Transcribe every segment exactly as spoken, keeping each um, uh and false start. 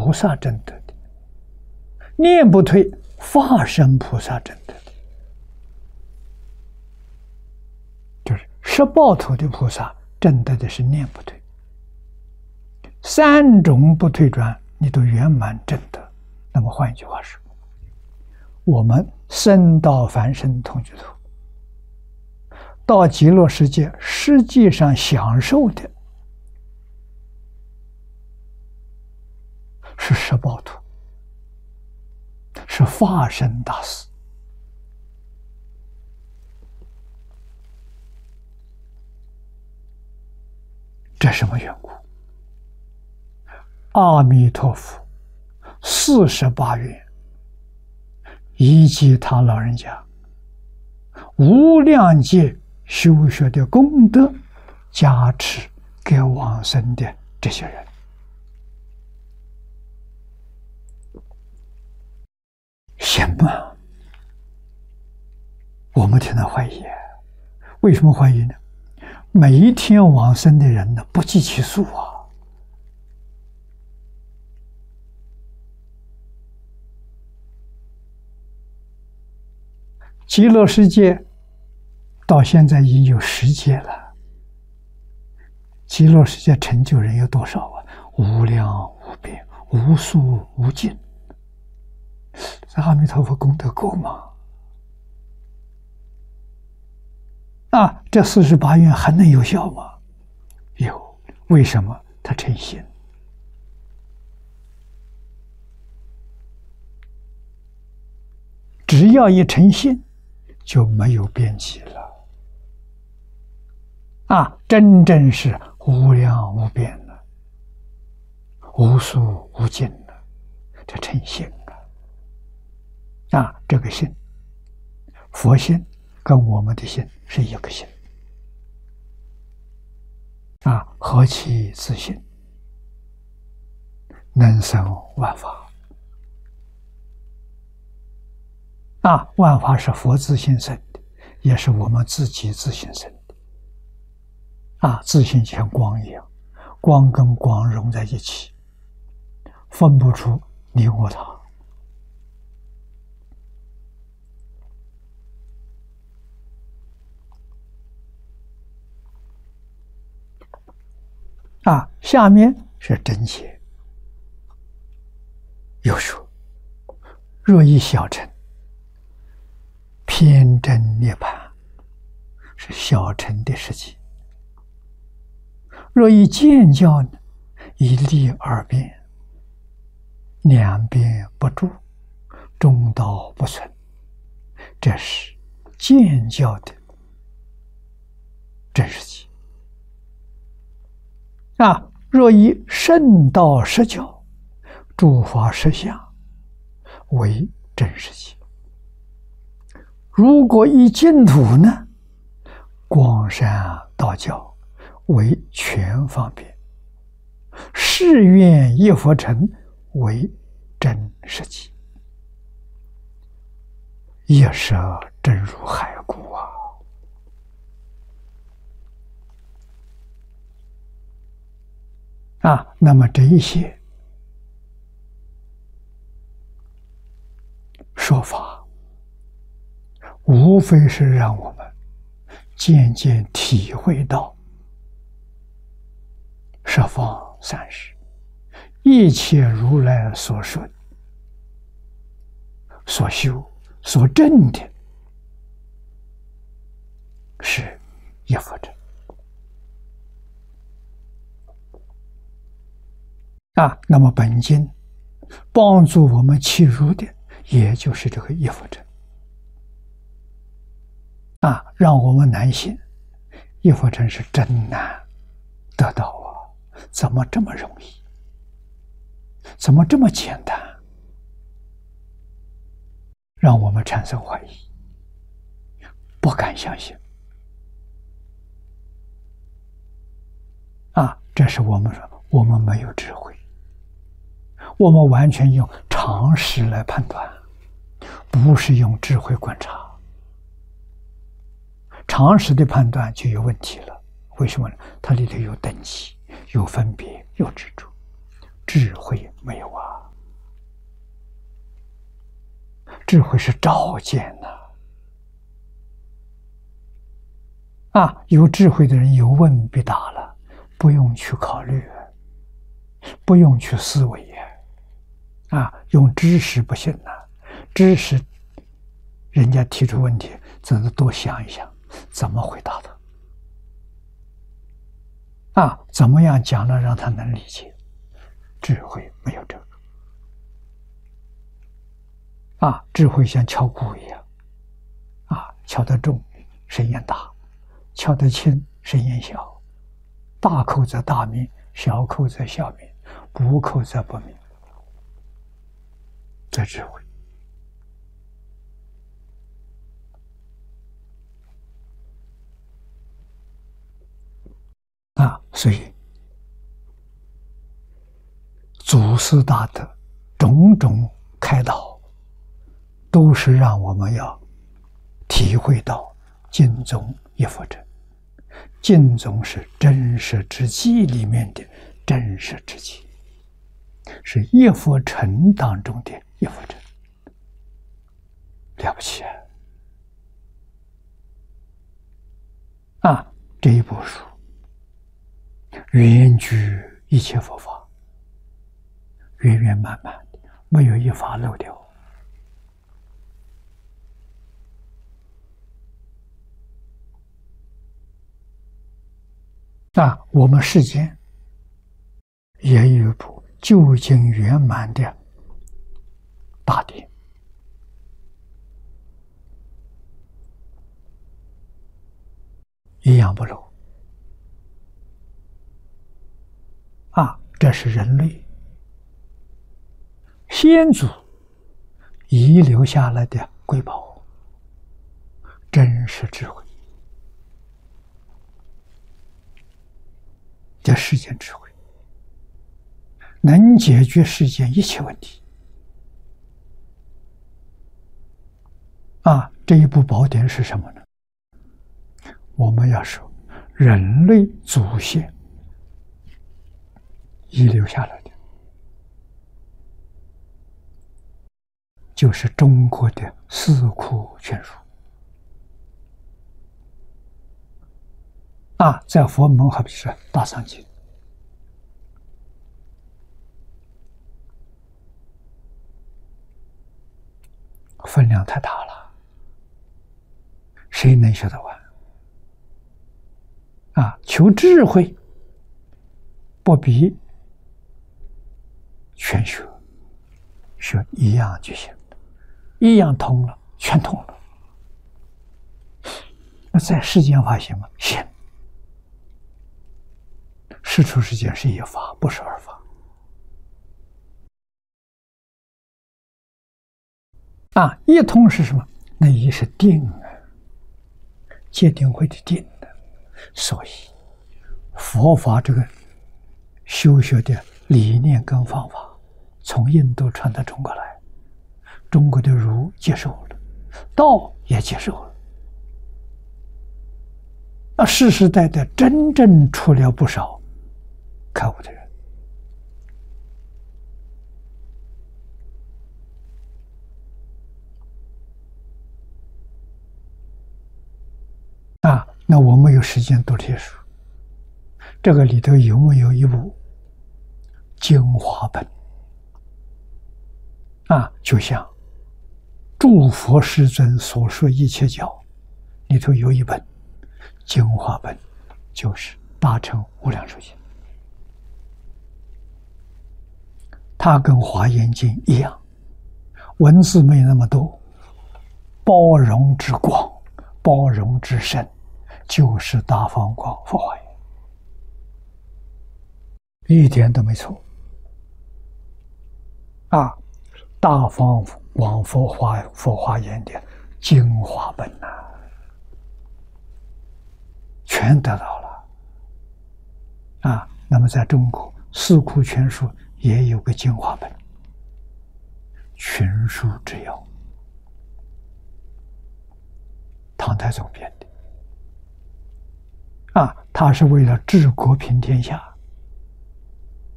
菩萨证得的，念不退，化身菩萨证得的，就是十报土的菩萨证得的是念不退，三种不退转，你都圆满证得。那么换一句话说，我们生到凡身同居土，到极乐世界，实际上享受的是十报土，是化身大事。这什么缘故？阿弥陀佛四十八愿以及他老人家无量劫修学的功德加持给往生的这些人。行吗？我们天天怀疑，为什么怀疑呢？每一天往生的人呢，不计其数啊。极乐世界到现在已经有十界了，极乐世界成就人有多少啊？无量无边，无数无尽。这阿弥陀佛功德够吗？啊，这四十八愿还能有效吗？有，为什么？他诚心。只要一诚心，就没有边际了。啊，真正是无量无边了，无数无尽了，这诚心啊！啊，这个心，佛心跟我们的心是一个心。啊，何其自信，能生万法。啊，万法是佛自性生的，也是我们自己自性生的。啊，自性就像光一样，光跟光融在一起，分不出你我他。啊，下面是真解。又说，若以小乘偏真涅槃，是小乘的事情；若以见教呢，一利二边，两边不住，中道不存，这是见教的真实际。啊，若以圣道实教，诸法实相为真实际。如果以净土呢，广山道教为全方便，誓愿一佛乘为真实际，也是真如海谷啊！啊，那么这一些说法，无非是让我们渐渐体会到十方三世一切如来所说、所修、所证的是一佛乘。啊，那么本经帮助我们契入的，也就是这个一佛乘。啊，让我们难信，一佛乘是真难得到啊！怎么这么容易？怎么这么简单？让我们产生怀疑，不敢相信。啊，这是我们说，我们没有智慧，我们完全用常识来判断，不是用智慧观察。常识的判断就有问题了，为什么呢？它里头有等级，有分别，有执着，智慧没有啊。 智慧是照见呐。啊，有智慧的人有问必答了，不用去考虑，不用去思维呀。啊，用知识不行呐，知识人家提出问题，只是多想一想怎么回答他。啊，怎么样讲了让他能理解？智慧没有这个。啊，智慧像敲鼓一样，啊，敲得重，声音大；敲得轻，声音小。大口则大明，小口则小明，不口则不明。这智慧。啊，所以祖师大德种种开导，都是让我们要体会到净宗一佛真。净宗是真实之际里面的真实之际，是一佛尘当中的一佛尘，了不起啊！啊，这一部书圆具一切佛法，圆圆满满的，没有一法漏掉。啊，我们世间也有一部究竟圆满的大典，一样不漏。啊，这是人类先祖遗留下来的瑰宝，真实智慧。这世间智慧能解决世间一切问题。啊，这一部宝典是什么呢？我们要说人类祖先遗留下来的，就是中国的四库全书。啊，在佛门好比是大藏经，分量太大了，谁能学得完？啊，求智慧不比全学，学一样就行了，一样通了，全通了。那在世间法行吗？行。世出世间是一法，不是二法。啊，一通是什么？那一是定啊，戒定慧的定的。所以，佛法这个修学的理念跟方法，从印度传到中国来，中国的儒接受了，道也接受了。啊，世世代代真正出了不少开悟的人。啊，那我们有时间读这些书，这个里头有没有一部精华本？啊，就像诸佛世尊所说一切教里头有一本精华本，就是大乘无量寿经。它跟华严经一样，文字没那么多，包容之广，包容之深，就是大放光佛华严，一点都没错。啊，大放光佛华佛华严的精华本呐、啊，全得到了。啊，那么在中国四库全书也有个精华本，群书之要，唐太宗编的。啊，他是为了治国平天下，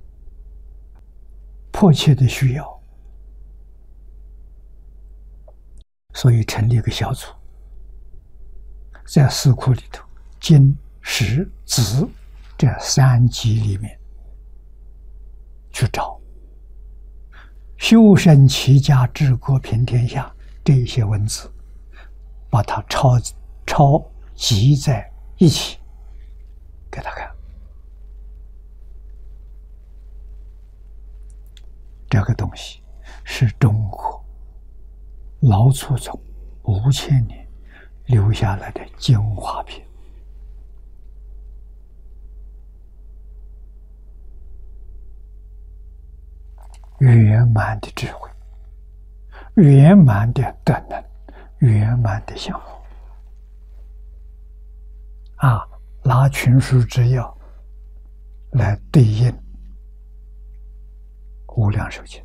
迫切的需要所以成立一个小组，在四库里头，经、史、子这三集里面去找修身齐家治国平天下这些文字，把它抄抄集在一起给他看。这个东西是中国老祖宗五千年留下来的精华品，圆满的智慧，圆满的德能，圆满的相好啊！拿群书之要来对应无量寿经，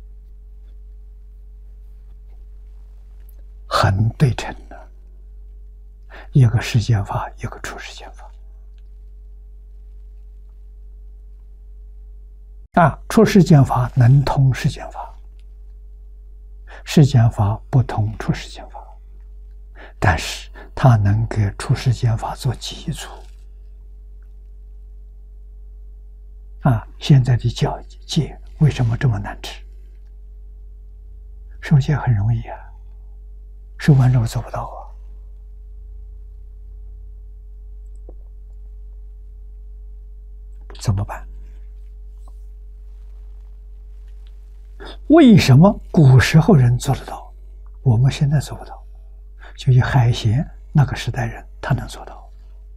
很对称的，一个世间法，一个出世间法啊！出世间法能通世间法，世间法不通出世间法，但是它能给出世间法做基础啊！现在的教戒为什么这么难吃？受戒很容易啊，受完之后做不到啊。怎么办？为什么古时候人做得到，我们现在做不到？就以海贤那个时代人，他能做到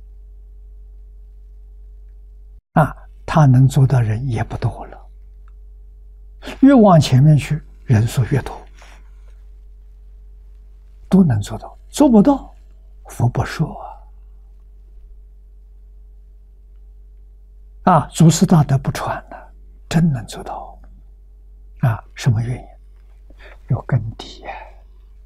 啊，他能做到人也不多了。越往前面去，人数越多，都能做到。做不到，佛不说啊！啊，祖师大德不传了，真能做到啊！什么原因？有根底呀、啊。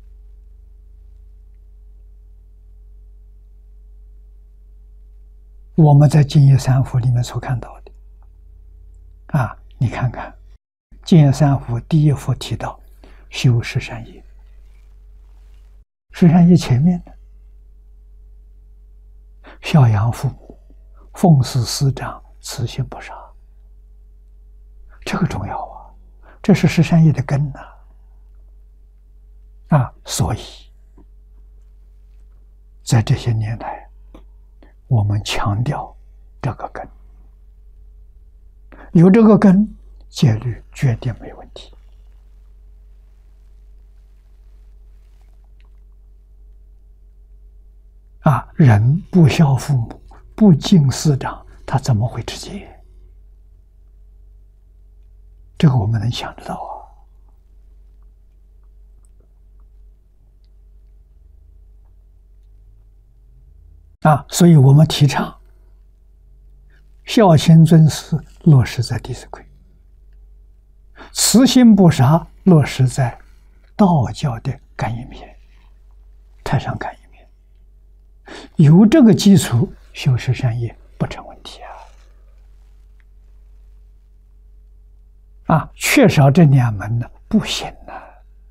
我们在净业三福里面所看到的啊，你看看净业三福第一幅提到修十善业，十善业前面的孝养父母，奉事师长，慈心不杀，这个重要啊，这是十善业的根呐 啊, 啊所以在这些年来我们强调这个根，有这个根，戒律决定没问题啊！人不孝父母，不敬师长，他怎么会持戒？这个我们能想得到啊！啊，所以我们提倡孝亲尊师落实在《弟子规》，慈心不杀落实在道教的感应篇、太上感应篇。有这个基础，修十善业不成问题啊！啊，缺少这两门呢，不行啊，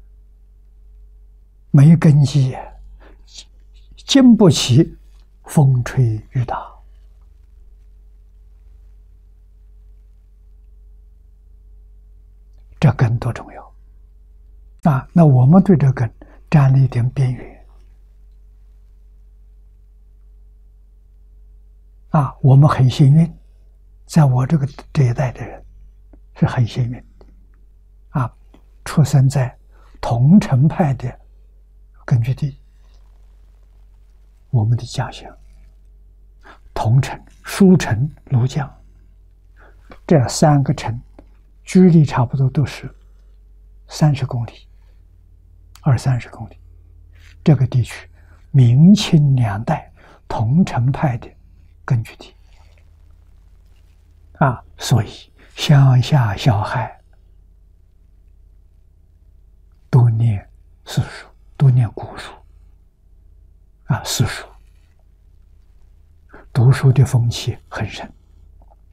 没根基啊，经不起风吹雨打。这根多重要啊！那我们对这根沾了一点边缘啊，我们很幸运，在我这个这一代的人是很幸运啊，出生在桐城派的根据地，我们的家乡桐城、舒城、庐江这三个城距离差不多都是三十公里，二三十公里。这个地区明清两代桐城派的根据地啊，所以乡下小孩都念四书，都念古书啊，四书，读书的风气很盛。